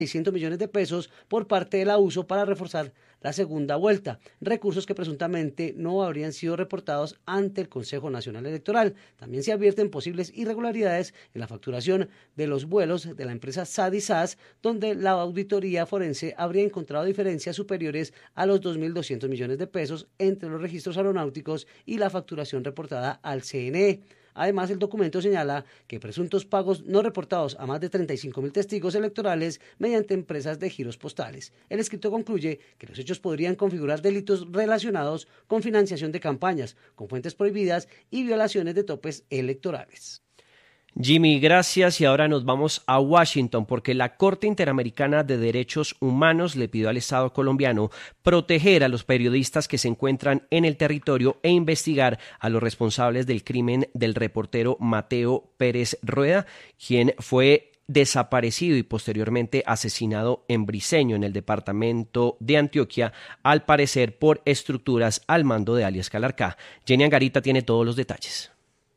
600 millones de pesos por parte de la USO para reforzar la segunda vuelta, recursos que presuntamente no habrían sido reportados ante el Consejo Nacional Electoral. También se advierten posibles irregularidades en la facturación de los vuelos de la empresa SADISAS, donde la auditoría forense habría encontrado diferencias superiores a los 2.200 millones de pesos entre los registros aeronáuticos y la facturación reportada al CNE. Además, el documento señala que presuntos pagos no reportados a más de 35.000 testigos electorales mediante empresas de giros postales. El escrito concluye que los hechos podrían configurar delitos relacionados con financiación de campañas, con fuentes prohibidas y violaciones de topes electorales. Jimmy, gracias. Y ahora nos vamos a Washington porque la Corte Interamericana de Derechos Humanos le pidió al Estado colombiano proteger a los periodistas que se encuentran en el territorio e investigar a los responsables del crimen del reportero Mateo Pérez Rueda, quien fue desaparecido y posteriormente asesinado en Briceño, en el departamento de Antioquia, al parecer por estructuras al mando de alias Calarcá. Jenny Angarita tiene todos los detalles.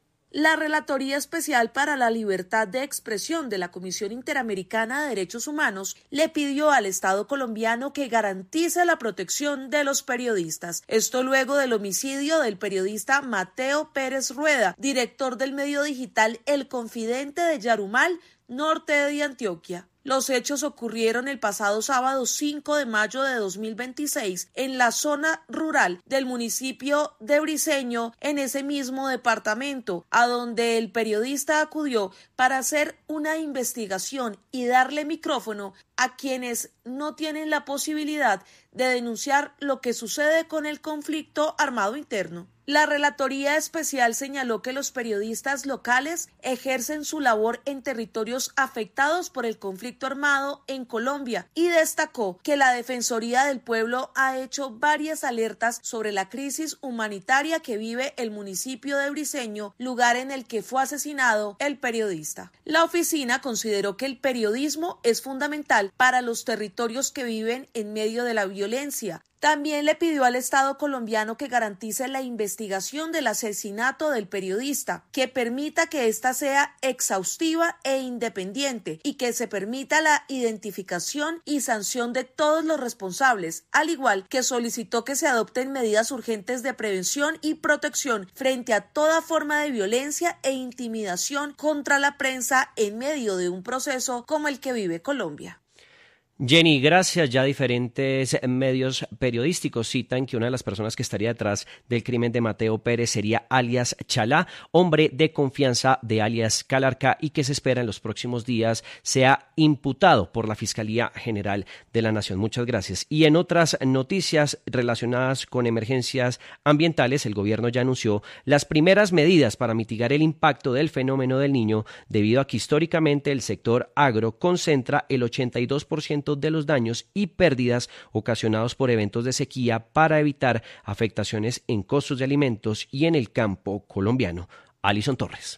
La Relatoría Especial para la Libertad de Expresión de la Comisión Interamericana de Derechos Humanos le pidió al Estado colombiano que garantice la protección de los periodistas. Esto luego del homicidio del periodista Mateo Pérez Rueda, director del medio digital El Confidente de Yarumal, norte de Antioquia. Los hechos ocurrieron el pasado sábado 5 de mayo de 2026 en la zona rural del municipio de Briceño, en ese mismo departamento, a donde el periodista acudió para hacer una investigación y darle micrófono a quienes no tienen la posibilidad de denunciar lo que sucede con el conflicto armado interno. La Relatoría Especial señaló que los periodistas locales ejercen su labor en territorios afectados por el conflicto armado en Colombia y destacó que la Defensoría del Pueblo ha hecho varias alertas sobre la crisis humanitaria que vive el municipio de Briceño, lugar en el que fue asesinado el periodista. La oficina consideró que el periodismo es fundamental para los territorios que viven en medio de la violencia. También le pidió al Estado colombiano que garantice la investigación del asesinato del periodista, que permita que ésta sea exhaustiva e independiente y que se permita la identificación y sanción de todos los responsables, al igual que solicitó que se adopten medidas urgentes de prevención y protección frente a toda forma de violencia e intimidación contra la prensa en medio de un proceso como el que vive Colombia. Jenny, gracias. Ya diferentes medios periodísticos citan que una de las personas que estaría detrás del crimen de Mateo Pérez sería alias Chalá, hombre de confianza de alias Calarcá, y que se espera en los próximos días sea imputado por la Fiscalía General de la Nación. Muchas gracias. Y en otras noticias relacionadas con emergencias ambientales, el gobierno ya anunció las primeras medidas para mitigar el impacto del fenómeno del Niño, debido a que históricamente el sector agro concentra el 82% de los daños y pérdidas ocasionados por eventos de sequía, para evitar afectaciones en costos de alimentos y en el campo colombiano. Alison Torres.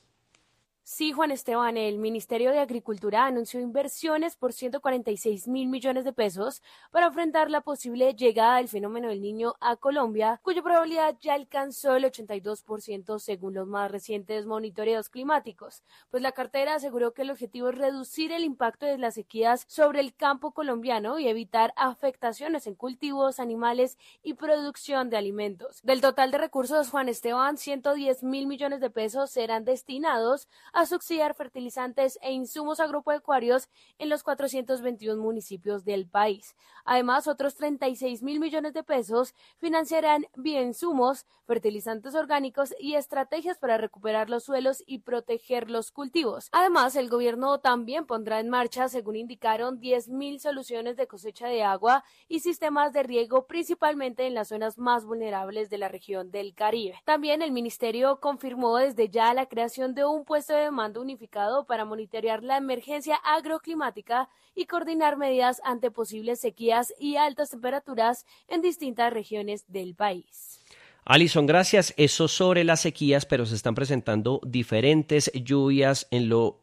Sí, Juan Esteban, el Ministerio de Agricultura anunció inversiones por 146.000 millones de pesos para enfrentar la posible llegada del fenómeno del Niño a Colombia, cuya probabilidad ya alcanzó el 82% según los más recientes monitoreos climáticos. Pues la cartera aseguró que el objetivo es reducir el impacto de las sequías sobre el campo colombiano y evitar afectaciones en cultivos, animales y producción de alimentos. Del total de recursos, Juan Esteban, 110.000 millones de pesos serán destinados a subsidiar fertilizantes e insumos agropecuarios en los 421 municipios del país. Además, otros 36.000 millones de pesos financiarán bioinsumos, fertilizantes orgánicos y estrategias para recuperar los suelos y proteger los cultivos. Además, el gobierno también pondrá en marcha, según indicaron, 10.000 soluciones de cosecha de agua y sistemas de riego, principalmente en las zonas más vulnerables de la región del Caribe. También el ministerio confirmó desde ya la creación de un puesto de mando unificado para monitorear la emergencia agroclimática y coordinar medidas ante posibles sequías y altas temperaturas en distintas regiones del país. Alison, gracias. Eso sobre las sequías, pero se están presentando diferentes lluvias en lo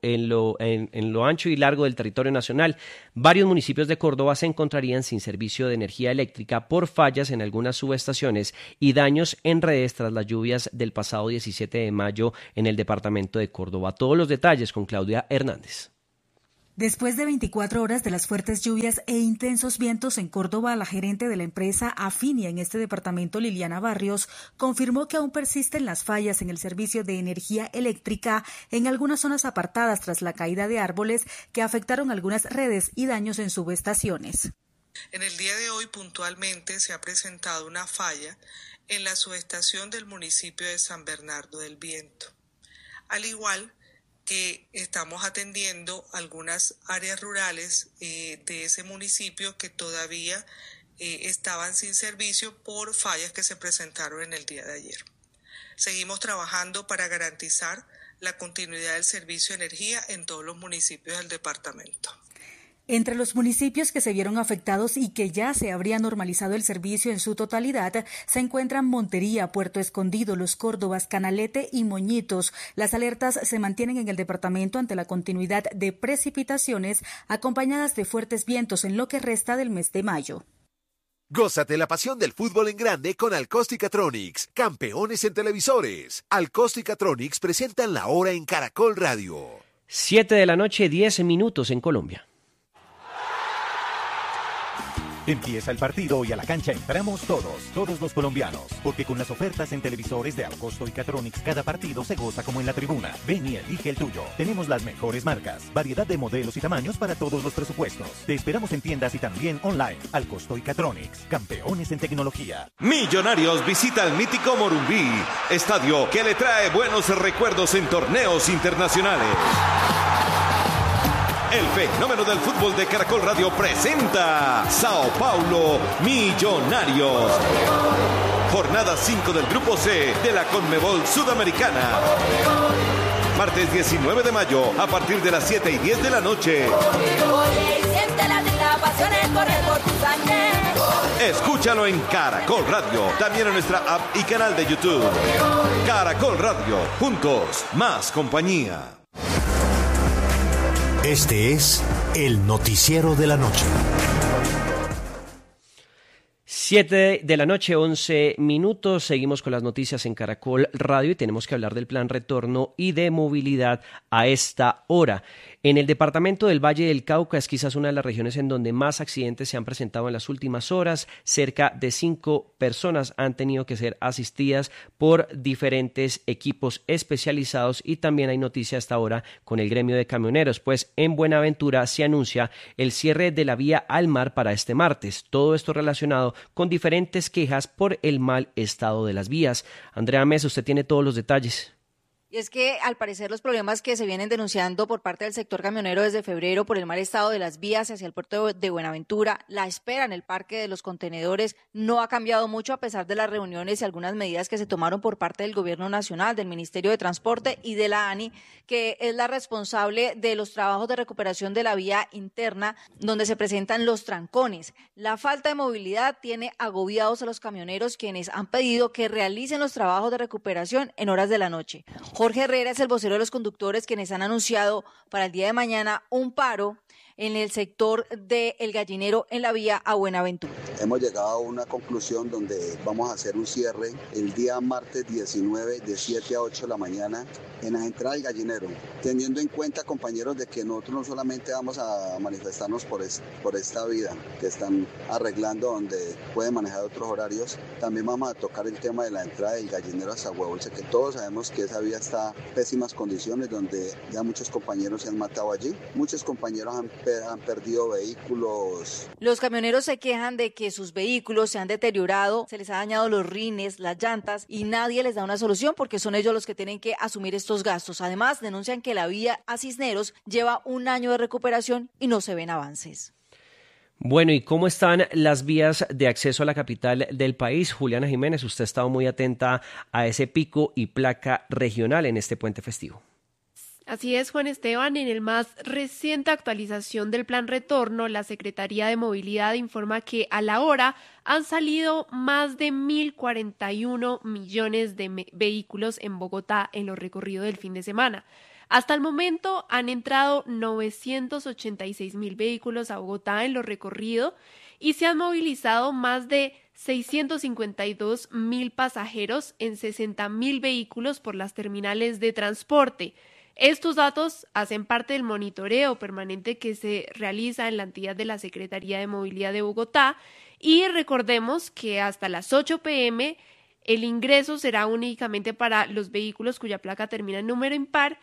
ancho y largo del territorio nacional. Varios municipios de Córdoba se encontrarían sin servicio de energía eléctrica por fallas en algunas subestaciones y daños en redes tras las lluvias del pasado 17 de mayo en el departamento de Córdoba. Todos los detalles con Claudia Hernández. Después de 24 horas de las fuertes lluvias e intensos vientos en Córdoba, la gerente de la empresa Afinia en este departamento, Liliana Barrios, confirmó que aún persisten las fallas en el servicio de energía eléctrica en algunas zonas apartadas tras la caída de árboles que afectaron algunas redes y daños en subestaciones. En el día de hoy puntualmente se ha presentado una falla en la subestación del municipio de San Bernardo del Viento, al igual que estamos atendiendo algunas áreas rurales de ese municipio que todavía estaban sin servicio por fallas que se presentaron en el día de ayer. Seguimos trabajando para garantizar la continuidad del servicio de energía en todos los municipios del departamento. Entre los municipios que se vieron afectados y que ya se habría normalizado el servicio en su totalidad, se encuentran Montería, Puerto Escondido, Los Córdobas, Canalete y Moñitos. Las alertas se mantienen en el departamento ante la continuidad de precipitaciones acompañadas de fuertes vientos en lo que resta del mes de mayo. Gózate la pasión del fútbol en grande con Alcóstica-Tronics, campeones en televisores. Alcóstica-Tronics presentan la hora en Caracol Radio. 7 de la noche, 10 minutos en Colombia. Empieza el partido y a la cancha entramos todos los colombianos, porque con las ofertas en televisores de Alcosto y Catronics, cada partido se goza como en la tribuna. Ven y elige el tuyo. Tenemos las mejores marcas, variedad de modelos y tamaños para todos los presupuestos. Te esperamos en tiendas y también online. Alcosto y Catronics, campeones en tecnología. Millonarios visita el mítico Morumbí, estadio que le trae buenos recuerdos en torneos internacionales. El fenómeno del fútbol de Caracol Radio presenta Sao Paulo Millonarios. Jornada 5 del Grupo C de la Conmebol Sudamericana. Martes 19 de mayo a partir de las 7:10 de la noche. Escúchalo en Caracol Radio, también en nuestra app y canal de YouTube. Caracol Radio, juntos, más compañía. Este es el noticiero de la noche. 7 de la noche, 11 minutos. Seguimos con las noticias en Caracol Radio y tenemos que hablar del plan retorno y de movilidad a esta hora. En el departamento del Valle del Cauca es quizás una de las regiones en donde más accidentes se han presentado en las últimas horas. Cerca de 5 personas han tenido que ser asistidas por diferentes equipos especializados y también hay noticia hasta ahora con el gremio de camioneros, pues en Buenaventura se anuncia el cierre de la vía al mar para este martes. Todo esto relacionado con diferentes quejas por el mal estado de las vías. Andrea Mesa, usted tiene todos los detalles. Y es que, al parecer, los problemas que se vienen denunciando por parte del sector camionero desde febrero por el mal estado de las vías hacia el puerto de Buenaventura, la espera en el parque de los contenedores no ha cambiado mucho a pesar de las reuniones y algunas medidas que se tomaron por parte del Gobierno Nacional, del Ministerio de Transporte y de la ANI, que es la responsable de los trabajos de recuperación de la vía interna, donde se presentan los trancones. La falta de movilidad tiene agobiados a los camioneros, quienes han pedido que realicen los trabajos de recuperación en horas de la noche. Jorge Herrera es el vocero de los conductores, quienes han anunciado para el día de mañana un paro en el sector de El Gallinero en la vía a Buenaventura. Hemos llegado a una conclusión donde vamos a hacer un cierre el día martes 19 de 7 a 8 de la mañana en la entrada del Gallinero, teniendo en cuenta, compañeros, de que nosotros no solamente vamos a manifestarnos por esta vía que están arreglando donde pueden manejar otros horarios, también vamos a tocar el tema de la entrada del Gallinero hasta Huevolce, que todos sabemos que esa vía está en pésimas condiciones, donde ya muchos compañeros se han matado allí, muchos compañeros han perdido vehículos. Los camioneros se quejan de que sus vehículos se han deteriorado, se les ha dañado los rines, las llantas y nadie les da una solución porque son ellos los que tienen que asumir estos gastos. Además, denuncian que la vía a Cisneros lleva un año de recuperación y no se ven avances. Bueno, ¿y cómo están las vías de acceso a la capital del país? Juliana Jiménez, usted ha estado muy atenta a ese pico y placa regional en este puente festivo. Así es, Juan Esteban. En el más reciente actualización del Plan Retorno, la Secretaría de Movilidad informa que a la hora han salido más de 1.041 millones de vehículos en Bogotá en los recorridos del fin de semana. Hasta el momento han entrado 986.000 vehículos a Bogotá en los recorridos y se han movilizado más de 652.000 pasajeros en 60.000 vehículos por las terminales de transporte. Estos datos hacen parte del monitoreo permanente que se realiza en la entidad de la Secretaría de Movilidad de Bogotá y recordemos que hasta las 8 p.m. el ingreso será únicamente para los vehículos cuya placa termina en número impar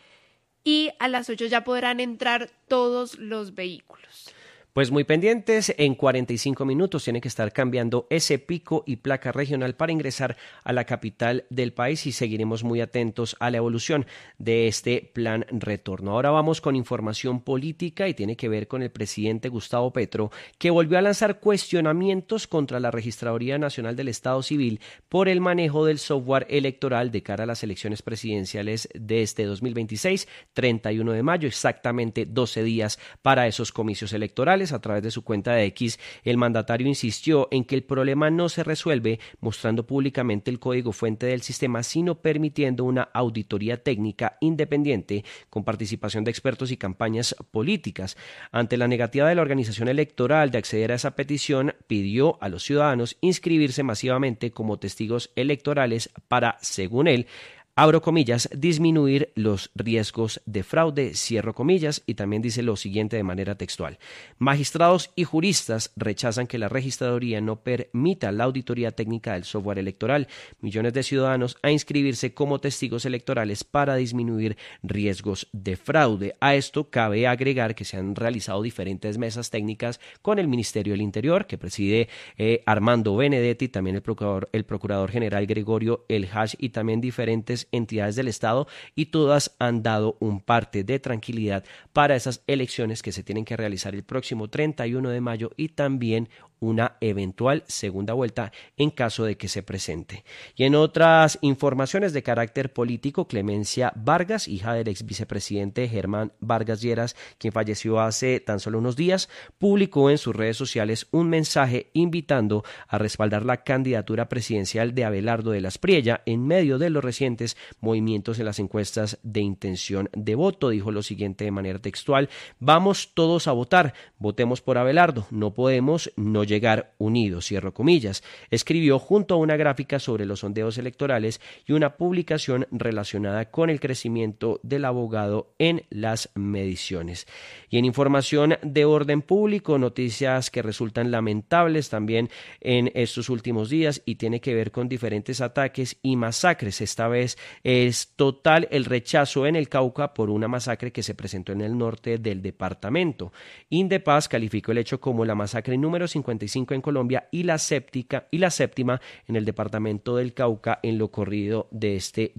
y a las 8 ya podrán entrar todos los vehículos. Pues muy pendientes, en 45 minutos tiene que estar cambiando ese pico y placa regional para ingresar a la capital del país y seguiremos muy atentos a la evolución de este plan retorno. Ahora vamos con información política y tiene que ver con el presidente Gustavo Petro, que volvió a lanzar cuestionamientos contra la Registraduría Nacional del Estado Civil por el manejo del software electoral de cara a las elecciones presidenciales de este 2026, 31 de mayo, exactamente 12 días para esos comicios electorales. A través de su cuenta de X, el mandatario insistió en que el problema no se resuelve mostrando públicamente el código fuente del sistema, sino permitiendo una auditoría técnica independiente con participación de expertos y campañas políticas. Ante la negativa de la organización electoral de acceder a esa petición, pidió a los ciudadanos inscribirse masivamente como testigos electorales para, según él, abro comillas, disminuir los riesgos de fraude, cierro comillas, y también dice lo siguiente de manera textual. Magistrados y juristas rechazan que la registraduría no permita la auditoría técnica del software electoral. Millones de ciudadanos a inscribirse como testigos electorales para disminuir riesgos de fraude. A esto cabe agregar que se han realizado diferentes mesas técnicas con el Ministerio del Interior, que preside Armando Benedetti, también el Procurador General Gregorio El Hash y también diferentes entidades del Estado, y todas han dado un parte de tranquilidad para esas elecciones que se tienen que realizar el próximo 31 de mayo y también una eventual segunda vuelta en caso de que se presente. Y en otras informaciones de carácter político, Clemencia Vargas, hija del ex vicepresidente Germán Vargas Lleras, quien falleció hace tan solo unos días, publicó en sus redes sociales un mensaje invitando a respaldar la candidatura presidencial de Abelardo de la Espriella en medio de los recientes movimientos en las encuestas de intención de voto. Dijo lo siguiente de manera textual: vamos todos a votar, votemos por Abelardo, no podemos no llegar unidos, cierro comillas. Escribió junto a una gráfica sobre los sondeos electorales y una publicación relacionada con el crecimiento del abogado en las mediciones. Y en información de orden público, noticias que resultan lamentables también en estos últimos días y tiene que ver con diferentes ataques y masacres. Esta vez es total el rechazo en el Cauca por una masacre que se presentó en el norte del departamento. Indepaz calificó el hecho como la masacre número 55 en Colombia y la séptima en el departamento del Cauca en lo corrido de este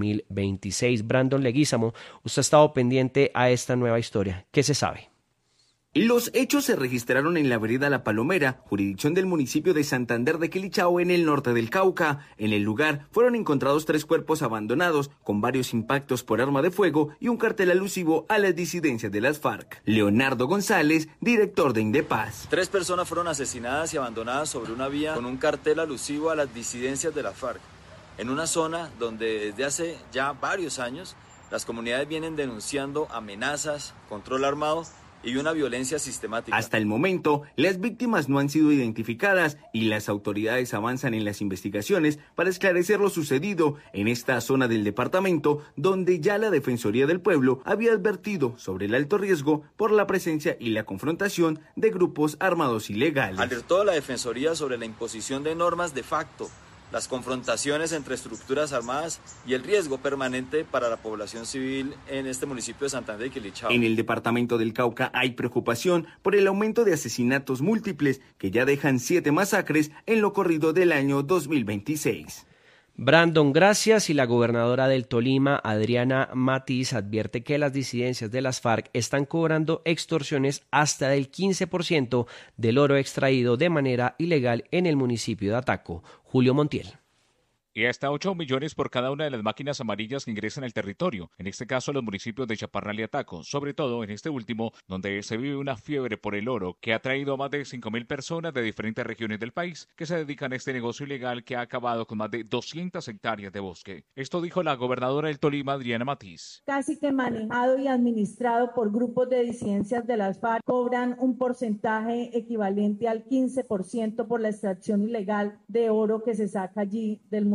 2026. Brandon Leguízamo, usted ha estado pendiente a esta nueva historia. ¿Qué se sabe? Los hechos se registraron en la vereda La Palomera, jurisdicción del municipio de Santander de Quilichao, en el norte del Cauca. En el lugar fueron encontrados 3 cuerpos abandonados, con varios impactos por arma de fuego y un cartel alusivo a las disidencias de las FARC. Leonardo González, director de Indepaz. 3 personas fueron asesinadas y abandonadas sobre una vía con un cartel alusivo a las disidencias de las FARC, en una zona donde desde hace ya varios años las comunidades vienen denunciando amenazas, control armado y una violencia sistemática. Hasta el momento, las víctimas no han sido identificadas y las autoridades avanzan en las investigaciones para esclarecer lo sucedido en esta zona del departamento, donde ya la Defensoría del Pueblo había advertido sobre el alto riesgo por la presencia y la confrontación de grupos armados ilegales. Alertó a la Defensoría sobre la imposición de normas de facto, las confrontaciones entre estructuras armadas y el riesgo permanente para la población civil en este municipio de Santander y Quilichao. En el departamento del Cauca hay preocupación por el aumento de asesinatos múltiples que ya dejan 7 masacres en lo corrido del año 2026. Brandon, gracias. Y la gobernadora del Tolima, Adriana Matiz, advierte que las disidencias de las FARC están cobrando extorsiones hasta del 15% del oro extraído de manera ilegal en el municipio de Ataco. Julio Montiel. Y hasta 8 millones por cada una de las máquinas amarillas que ingresan al territorio, en este caso los municipios de Chaparral y Ataco, sobre todo en este último, donde se vive una fiebre por el oro que ha traído a más de 5.000 personas de diferentes regiones del país que se dedican a este negocio ilegal que ha acabado con más de 200 hectáreas de bosque. Esto dijo la gobernadora del Tolima, Adriana Matiz. Casi que manejado y administrado por grupos de disidencias de las FARC, cobran un porcentaje equivalente al 15% por la extracción ilegal de oro que se saca allí del municipio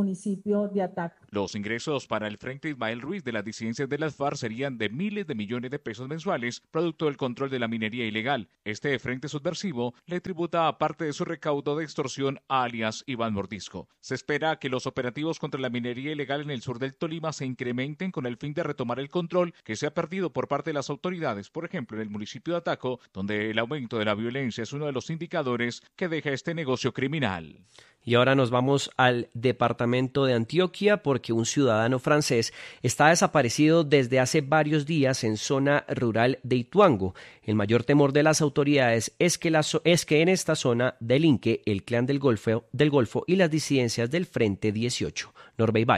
municipio de Ataco. Los ingresos para el Frente Ismael Ruiz de las disidencias de las FARC serían de miles de millones de pesos mensuales, producto del control de la minería ilegal. Este frente subversivo le tributa parte de su recaudo de extorsión a alias Iván Mordisco. Se espera que los operativos contra la minería ilegal en el sur del Tolima se incrementen con el fin de retomar el control que se ha perdido por parte de las autoridades, por ejemplo en el municipio de Ataco, donde el aumento de la violencia es uno de los indicadores que deja este negocio criminal. Y ahora nos vamos al departamento de Antioquia porque un ciudadano francés está desaparecido desde hace varios días en zona rural de Ituango. El mayor temor de las autoridades es que en esta zona delinque el clan del Golfo y las disidencias del Frente 18. Norbey Valle.